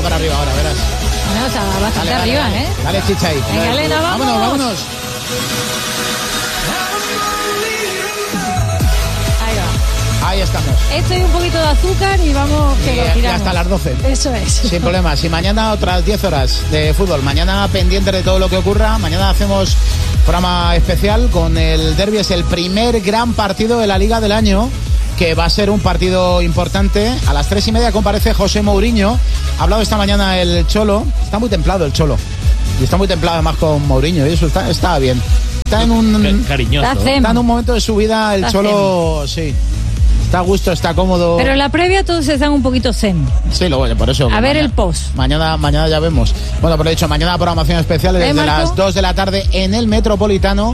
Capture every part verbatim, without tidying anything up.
va para arriba ahora, verás. No, está bastante dale, arriba, dale, ¿eh? Dale, chicha ahí. Venga, Elena, vamos. Vámonos, vámonos. Ahí va. Ahí estamos. Esto y un poquito de azúcar y vamos que Y, lo y tiramos. hasta las doce. Eso es. Sin problemas. Y mañana otras diez horas de fútbol. Mañana pendiente de todo lo que ocurra. Mañana hacemos programa especial con el derbi. Es el primer gran partido de la Liga del año, que va a ser un partido importante. A las tres y media comparece José Mourinho. Ha hablado esta mañana el Cholo. Está muy templado el Cholo. Y está muy templado además con Mourinho. Y eso está, está bien. Está en un... Cariñoso. Está en un momento de su vida el Está Cholo, sí. Está a gusto, está cómodo. Pero en la previa todos están un poquito zen. Sí, lo bueno, por eso. A ver mañana, el post. Mañana, mañana ya vemos. Bueno, por lo dicho, mañana programación especial desde Marco? las dos de la tarde en el Metropolitano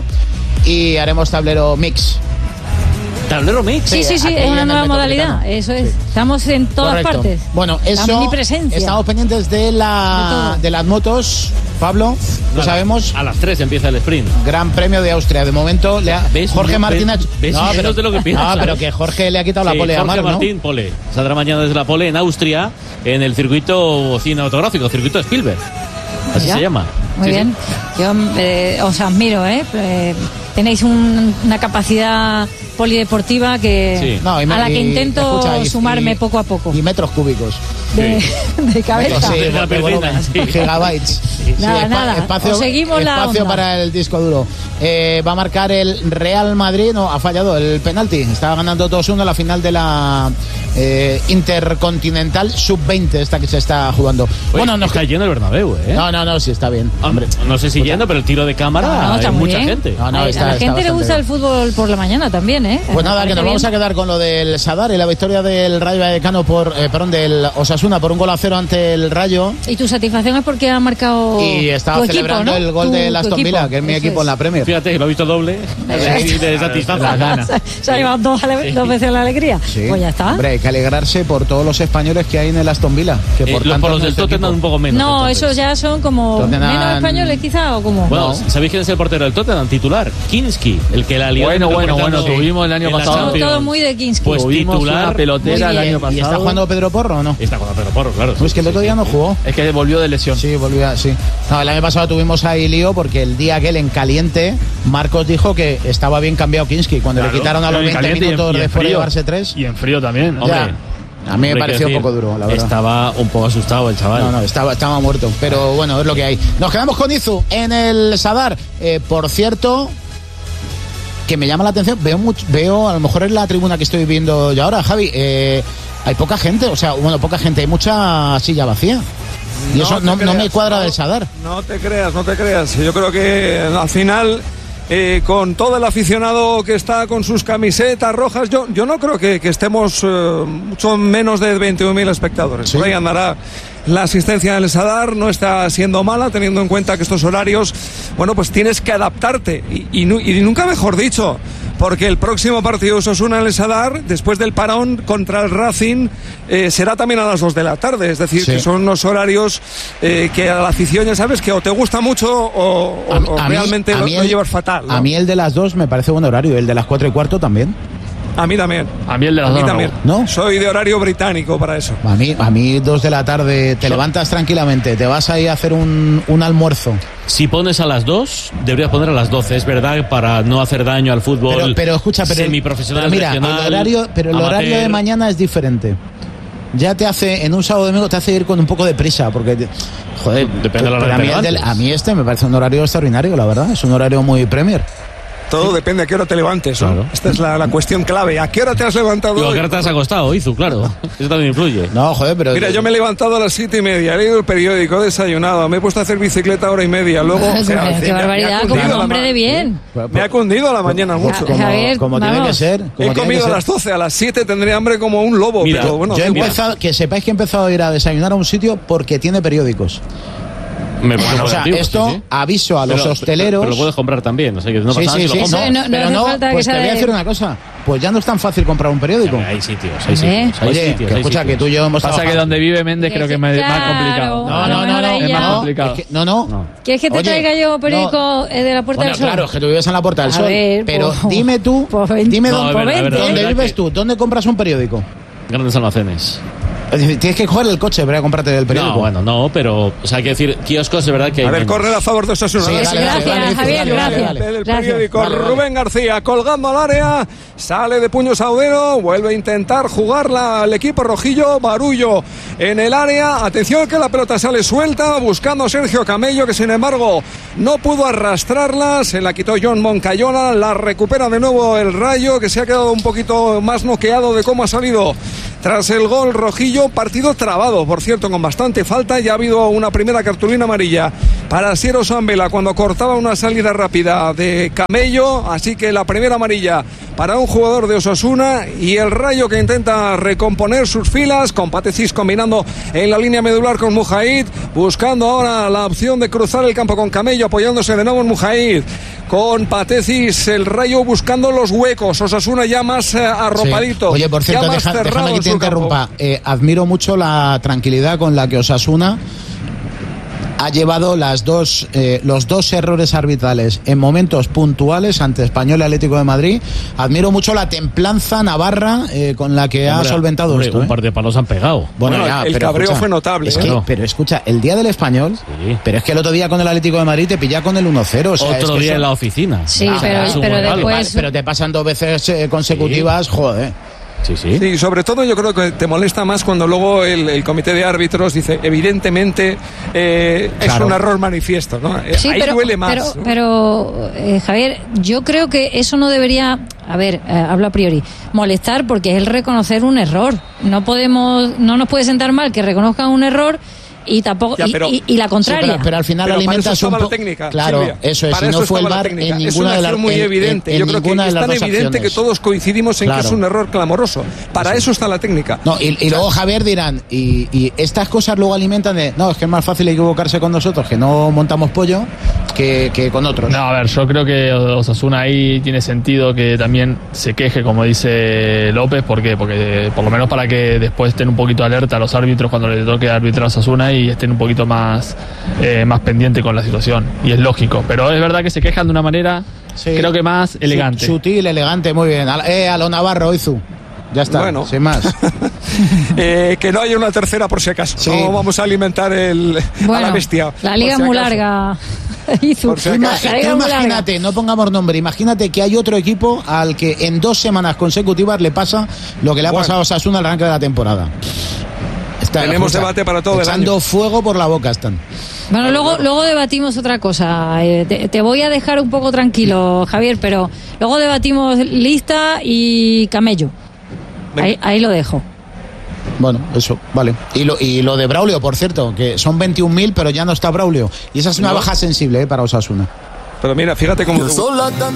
y haremos tablero mix. ¿Tablero mix? Sí, sí, sí, aquí es en una el nueva Metropolitano. modalidad. Eso es. Sí. Estamos en todas Correcto. partes. Bueno, La eso. omnipresencia. Estamos pendientes de la De de, las motos, Pablo. Lo A sabemos. A las tres empieza el sprint. Gran Premio de Austria. De momento, le ha, ¿Ves? Jorge ¿Ves? Martínez. ¿Ves? No, Menos de lo que piensas. no, pero que Jorge le ha quitado Sí, la pole a Jorge Marc, ¿no? Martín, pole. Saldrá mañana desde la pole en Austria, en el circuito cinematográfico, circuito Spielberg. Así ¿Ya? se llama. Muy Sí, bien. sí. Yo eh, os admiro, ¿eh? Eh, tenéis un- una capacidad polideportiva que Sí. No, y me- a la que y- intento escucha, y- sumarme y- poco a poco. Y metros cúbicos. De, de cabeza. Sí, De la de piscina, volumen. sí. Gigabytes. Nada, espa- nada. Espacio, Os seguimos la espacio onda. para el disco duro. Eh, va a marcar el Real Madrid. No, ha fallado el penalti. Estaba ganando dos uno en la final de la eh, Intercontinental sub veinte, esta que se está jugando. Oye, bueno, nos está lleno el Bernabéu, ¿eh? No, no, no, sí, está bien. Hombre, no sé si lleno, pero el tiro de cámara No, no, está hay muy mucha bien. gente. No, no, a, está- a la está gente le gusta bastante el fútbol por la mañana también, ¿eh? Pues nada, que nos vamos a quedar con lo del Sadar y la victoria del Rayo Vallecano por, eh, perdón, del Osasuna por un gol a cero ante el Rayo. Y tu satisfacción es porque ha marcado Y estaba tu equipo, celebrando ¿no? el gol Tu- de tu Aston equipo. Villa, que es mi Eso equipo en la Premier. Fíjate, que lo ha visto doble. Eso De satisfacción. La gana. Se, se ha llevado dos, ale- dos veces la alegría. Sí. Pues ya está. Hombre, hay que alegrarse por todos los españoles que hay en el Aston Villa. Que Eh, por los- tanto por los es del nuestro Tottenham equipo. un poco menos. No, entonces. esos ya son como Tottenham- menos españoles quizá o como. Bueno, No. ¿sabéis quién es el portero del Tottenham? Titular, Kinski, el que la lió. Bueno, bueno, interpretando bueno, tuvimos el año en la pasado. todo, Champions. todo muy de Kinski. Pues Tuvimos titular, una pelotera muy el bien. año pasado. ¿Y está jugando Pedro Porro o no? Está con Pedro Porro, claro. Pues que el otro día no jugó. Es que volvió de lesión. Sí, volvió a, sí. No, el año pasado tuvimos ahí lío porque el día aquel en caliente, Marcos dijo que estaba bien cambiado Kinski. Cuando Claro, le quitaron a los pero en veinte caliente y en- minutos y en después de frío. llevarse tres. Y en frío también. Hombre, Ya. A mí me hombre, pareció quiero un decir, poco duro, la verdad. Estaba un poco asustado el chaval. No, no, estaba, estaba muerto. Pero bueno, es lo que hay. Nos quedamos con Izu en el Sadar. Eh, por cierto, que me llama la atención, veo mucho, veo, a lo mejor es la tribuna que estoy viendo yo ahora, Javi, eh, hay poca gente, o sea, bueno, poca gente, hay mucha silla vacía. Y No eso te no, no me creas, cuadra no. del Sadar. No te creas, no te creas. Yo creo que al final, eh, con todo el aficionado que está con sus camisetas rojas, yo, yo no creo que, que estemos eh, mucho menos de veintiún mil espectadores. Sí. Por ahí andará la asistencia del Sadar, no está siendo mala, teniendo en cuenta que estos horarios, bueno, pues tienes que adaptarte. Y, y, nu- y nunca mejor dicho, porque el próximo partido de Osasuna en el Sadar, después del parón contra el Racing, eh, será también a las dos de la tarde. Es decir, Sí. que son unos horarios eh, que a la afición ya sabes que o te gusta mucho o, o- A mí- o a mí- realmente a lo, mí lo el- llevas fatal, ¿no? A mí el de las dos me parece buen horario, el de las cuatro y cuarto también. A mí también. A mí el de las A mí dos no me también. gusta. ¿No? Soy de horario británico para eso. A mí, a mí dos de la tarde, te levantas tranquilamente, te vas ahí a hacer un, un almuerzo. Si pones a las dos, deberías poner a las doce, es verdad, para no hacer daño al fútbol. Pero, pero escucha, pero, semiprofesional, pero mira, regional, el horario, pero el amateur. horario de mañana es diferente. Ya te hace, en un sábado domingo te hace ir con un poco de prisa, porque, te- joder, Depende de la hora pero a, que mí te el del- levantes. a mí este me parece un horario extraordinario, la verdad, es un horario muy Premier. Todo depende a qué hora te levantes, ¿no? Claro. Esta es la, la cuestión clave. ¿A qué hora te has levantado Digo, ¿a hoy? qué hora te has acostado, Izu? Claro. Eso también influye. No, joder, pero... Mira, yo me he levantado a las siete y media, he leído el periódico, he desayunado, me he puesto a hacer bicicleta hora y media, luego... o sea, Qué me ha- me ha barbaridad, cundido como un la hombre ma- de bien. Me ha cundido a la mañana Como- mucho. como, Javier, como tiene vamos. que ser. como He tiene que comido a ser. las doce, a las siete tendré hambre como un lobo, Mira, pero bueno... Yo he mira. empezado, que sepáis que he empezado a ir a desayunar a un sitio porque tiene periódicos. Me parece O sea, positivo, esto sí, sí. aviso a los Pero- hosteleros. Pero lo puedes comprar también, o sea que no Sí, pasa nada sí, si sí, lo Eso compras. no- no pero hace no, falta que pues te sea voy a de- decir una cosa, pues ya no es tan fácil comprar un periódico. Hay sitios, hay ¿Eh? sitios, hay Oye, sitios. que hay escucha sitios. que tú y yo hemos Pasa que trabajado- donde vive Méndez creo que es más, más Claro. complicado. No, A lo no, no, mejor no, ahí es ya- más complicado. es que- no, no. No. ¿Quieres que te Oye, traiga yo periódico eh, de la Puerta Bueno, del Sol? claro, es que tú vives en la Puerta del A Sol. ver, pero pues- dime tú, pues ven- dime No, dónde, a ver, a ver, vente. la dónde verdad vives que- tú, dónde compras un periódico. Grandes almacenes. Tienes que coger el coche para comprarte el periódico. No, bueno, no, pero, o sea, hay que decir, kioscos de verdad que hay. A ver, menos. correr a favor de Osasuna. Sí, Gracias, dale, dale, dale, Javier, dale, gracias. dale, dale. Del Gracias. periódico, Vale, vale. Rubén García colgando al área, sale de puño Saudero, vuelve a intentar jugarla al equipo rojillo, Barullo en el área, atención que la pelota sale suelta, buscando a Sergio Camello, que sin embargo no pudo arrastrarla, se la quitó John Moncayola, la recupera de nuevo el Rayo, que se ha quedado un poquito más noqueado de cómo ha salido tras el gol rojillo, partido trabado, por cierto, con bastante falta, ya ha habido una primera cartulina amarilla para Siero Sambela cuando cortaba una salida rápida de Camello, así que la primera amarilla para un jugador de Osasuna y el Rayo que intenta recomponer sus filas, con Patecis combinando en la línea medular con Mujaid, buscando ahora la opción de cruzar el campo con Camello, apoyándose de nuevo en Mujaid, con Patecis, el Rayo buscando los huecos, Osasuna ya más eh, arropadito. Sí. Oye, por cierto, ya más deja, déjame que te interrumpa. Eh, admiro mucho la tranquilidad con la que Osasuna ha llevado las dos, eh, los dos errores arbitrales en momentos puntuales ante Español y Atlético de Madrid. Admiro mucho la templanza navarra eh, con la que Hombre, ha solventado hombre, esto. Un ¿eh? par de palos han pegado. Bueno, Bueno, ya, el pero cabreo escucha, fue notable, Es ¿eh? que, No. Pero escucha, el día del Español, Sí. pero es que el otro día con el Atlético de Madrid te pilla con el uno cero. O sea, Otro es que día eso- en la oficina. Sí, Ah, pero- es un pero buen palo. después- Vale, pero te pasan dos veces eh, consecutivas, joder. Sí, sí. Sí, sobre todo yo creo que te molesta más cuando luego el, el comité de árbitros dice, evidentemente eh, es Claro. un error manifiesto, ¿no? Eh, Sí, Ahí pero, duele más. pero, ¿no? pero, eh, Javier, yo creo que eso no debería, a ver, eh, hablo a priori, molestar, porque es el reconocer un error. No podemos, no nos puede sentar mal que reconozcan un error y tampoco Ya, y- pero- y, y la Sí, contraria. pero, pero al final Pero para eso alimentas un estaba la poco. técnica, Claro, Silvia. eso es. Para Si no eso fue el estaba la VAR técnica. en Es ninguna una de las acción muy en- evidente. en Yo creo que ninguna de es las tan dos evidente acciones. que todos coincidimos en Claro. que es un error clamoroso. Para eso está la técnica. No, y, y luego Javier dirán, y, y estas cosas luego alimentan de, no, es que es más fácil equivocarse con nosotros, que no montamos pollo, que, que con otros. No, a ver, yo creo que Osasuna ahí tiene sentido que también se queje, como dice López. ¿Por qué? Porque por lo menos para que después estén un poquito alerta a los árbitros cuando les toque arbitrar a Osasuna y estén un poquito más, eh, más pendientes con la situación. Y es lógico. Pero es verdad que se quejan de una manera, Sí. creo que más elegante. Su- Sutil, elegante, muy bien. A, eh, a lo Navarro, Izu. Ya está, Bueno. sin más. Eh, que no haya una tercera por si acaso. Sí. No vamos a alimentar el, a Bueno, la bestia. la liga es por si muy acaso. larga. Izu. Por si La acaso. liga es muy larga. Imagínate, no pongamos nombre, imagínate que hay otro equipo al que en dos semanas consecutivas le pasa lo que le ha Bueno. pasado a Osasuna al arranque de la temporada. Está, Tenemos escucha, debate para todo el echando año. fuego por la boca están. Bueno, luego, luego debatimos otra cosa. Eh, te, te voy a dejar un poco tranquilo, Javier, pero luego debatimos Lista y Camello. Ahí, ahí lo dejo. Bueno, eso, vale. Y lo, y lo de Braulio, por cierto, que son veintiún mil, pero ya no está Braulio. Y esa es una No. baja sensible eh, para Osasuna. Pero mira, fíjate cómo... Yo sola tan